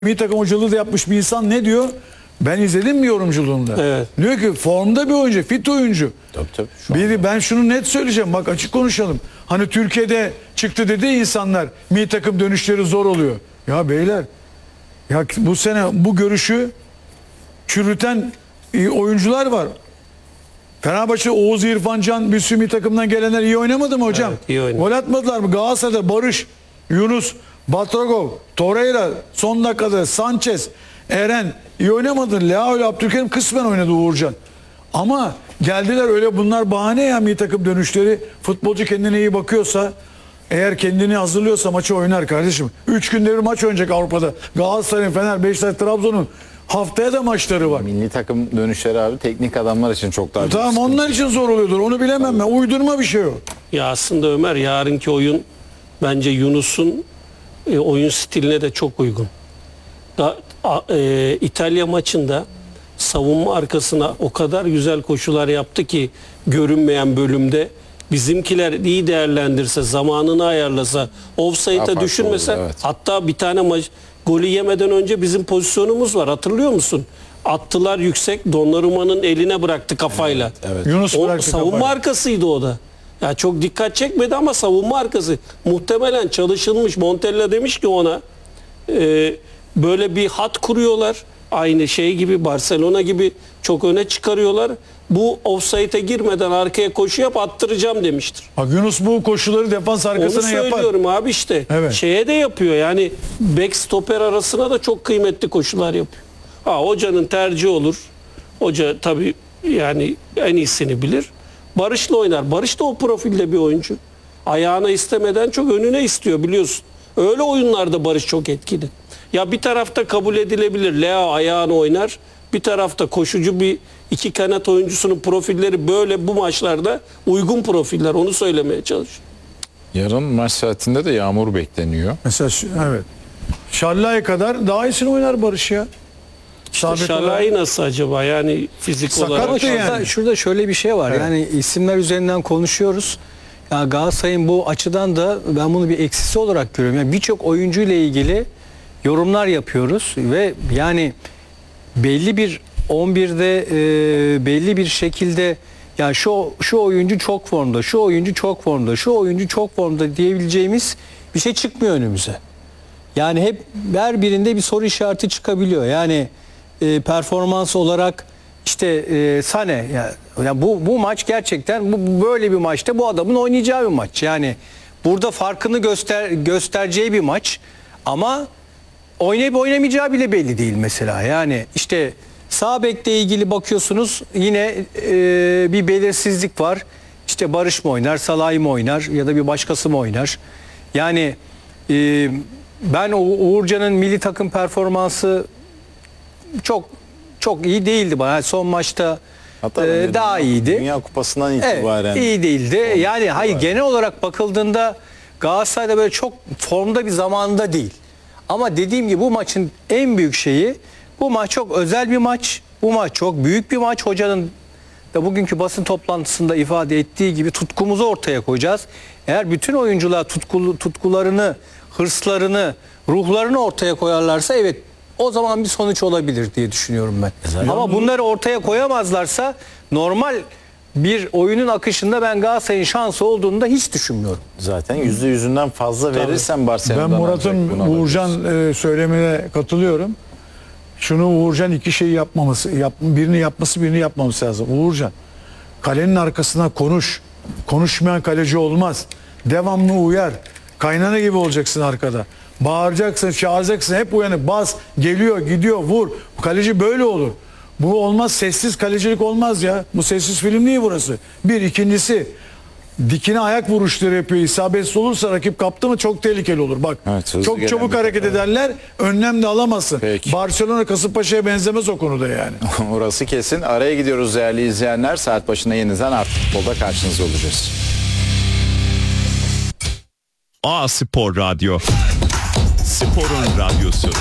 milli takım hocalığı da yapmış bir insan ne diyor? Ben izledim mi yorumculuğunda? Evet. Diyor ki formda bir oyuncu, fit oyuncu. Tabii. Biri, ben şunu net söyleyeceğim, bak açık konuşalım. Hani Türkiye'de çıktı dedi insanlar, milli takım dönüşleri zor oluyor. Ya beyler, ya bu sene bu görüşü çürüten oyuncular var. Fenerbahçe, Oğuz, İrfan Can, bir sürü milli takımdan gelenler iyi oynamadı mı hocam? Evet, iyi oynadı. Gol atmadılar mı? Galatasaray'da Barış, Yunus, Batragov, Torreira, son dakikada Sanchez, Eren iyi oynamadı. Leao ile Abdülkerim kısmen oynadı, Uğurcan. Ama geldiler, öyle bunlar bahane ya, milli takım dönüşleri. Futbolcu kendine iyi bakıyorsa, eğer kendini hazırlıyorsa maçı oynar kardeşim. 3 günde bir maç oynayacak Avrupa'da. Galatasaray'ın, Fener, Beşiktaş, Trabzon'un haftaya da maçları var. Milli takım dönüşleri abi teknik adamlar için çok daha Tamam, büyük onlar için zor oluyordur. Onu bilemem ben. Uydurma bir şey o. Ya aslında Ömer, yarınki oyun bence Yunus'un oyun stiline de çok uygun. İtalya maçında savunma arkasına o kadar güzel koşular yaptı ki görünmeyen bölümde, bizimkiler iyi değerlendirse, zamanını ayarlasa, offside'a farklı düşürmese, oldu, evet. hatta bir tane golü yemeden önce bizim pozisyonumuz var, hatırlıyor musun? Attılar yüksek, Donnarumma'nın eline bıraktı kafayla. Evet. Yunus O bıraktı savunma kafayı. arkasıydı o da. Ya çok dikkat çekmedi ama savunma arkası. Muhtemelen çalışılmış. Montella demiş ki ona, böyle bir hat kuruyorlar. Aynı şey gibi, Barcelona gibi çok öne çıkarıyorlar. Bu offside'e girmeden arkaya koşu yap, attıracağım demiştir. Bak Yunus bu koşuları defans Onu arkasına yapar. söylüyorum abi işte. Evet. Şeye de yapıyor yani, back stoper arasına da çok kıymetli koşular yapıyor. Hocanın tercihi olur. Hoca tabii yani en iyisini bilir. Barış'la oynar. Barış da o profilde bir oyuncu. Ayağına istemeden çok önüne istiyor, biliyorsun. Öyle oyunlarda Barış çok etkili. Ya bir tarafta kabul edilebilir, Lea ayağını oynar. Bir tarafta koşucu bir iki kanat oyuncusunun profilleri böyle bu maçlarda uygun profiller. Onu söylemeye çalışıyorum. Yarın maç saatinde de yağmur bekleniyor. Mesela evet. Şallay kadar daha iyisini oynar Barış ya. Sabit olarak. Şalay nasıl acaba, yani fizik Sakat olarak? da Şurada, yani. şurada şöyle bir şey var. Evet. Yani isimler üzerinden konuşuyoruz. Ya Galatasaray'ın bu açıdan da ben bunu bir eksisi olarak görüyorum. Yani birçok oyuncu ile ilgili yorumlar yapıyoruz ve yani belli bir 11'de belli bir şekilde ya şu oyuncu çok formda, şu oyuncu çok formda, şu oyuncu çok formda diyebileceğimiz bir şey çıkmıyor önümüze. Yani hep her birinde bir soru işareti çıkabiliyor. Yani performans olarak işte Sane yani bu maç gerçekten bu böyle bir maçta bu adamın oynayacağı bir maç. Yani burada farkını göstereceği bir maç ama oynayıp oynamayacağı bile belli değil mesela. Yani işte sağ bekle ilgili bakıyorsunuz, yine bir belirsizlik var. İşte Barış mı oynar, Salah'ı mı oynar ya da bir başkası mı oynar? Yani ben Uğurcan'ın milli takım performansı çok iyi değildi bana. Yani son maçta Hatta daha iyiydi. Dünya Kupası'ndan itibaren. Evet, iyi değildi. Yani hayır, genel olarak bakıldığında Galatasaray'da böyle çok formda bir zamanında değil. Ama dediğim gibi bu maçın en büyük şeyi, bu maç çok özel bir maç. Bu maç çok büyük bir maç. Hocanın da bugünkü basın toplantısında ifade ettiği gibi tutkumuzu ortaya koyacağız. Eğer bütün oyuncular tutkularını, hırslarını, ruhlarını ortaya koyarlarsa evet, o zaman bir sonuç olabilir diye düşünüyorum ben. Ama bunları ortaya koyamazlarsa normal bir oyunun akışında ben Galatasaray'ın şansı olduğunu da hiç düşünmüyorum. Zaten %100'ünden fazla verirsen Barcelona'dan Ben Murat'ın Uğurcan söylemine katılıyorum. Şunu Uğurcan iki şeyi yapmaması, birini yapması, birini yapmaması lazım. Uğurcan, kalenin arkasına konuş. Konuşmayan kaleci olmaz. Devamlı uyar. Kaynana gibi olacaksın arkada. Bağıracaksın, çağıracaksın, hep uyanık. Bas, geliyor, gidiyor, vur. Kaleci böyle olur. Bu olmaz, sessiz kalecilik olmaz ya. Bu sessiz film değil burası. Bir, ikincisi, dikine ayak vuruşları yapıyor. İsabetsiz olursa rakip kaptı mı çok tehlikeli olur. Bak, Evet, hızlı çok çabuk gelen bir hareket top, ederler. Önlem de alamazsın. Peki. Barcelona Kasımpaşa'ya benzemez o konuda yani. Orası kesin. Araya gidiyoruz değerli izleyenler. Saat başına yeniden Artık Futbol'da karşınızda olacağız. A Spor Radyo. Sporun radyosu.